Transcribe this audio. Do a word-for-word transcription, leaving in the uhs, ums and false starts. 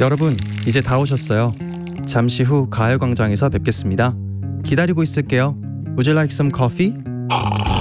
여러분, 이제 다 오셨어요. 잠시 후 가요광장에서 뵙겠습니다. 기다리고 있을게요. Would you like some coffee?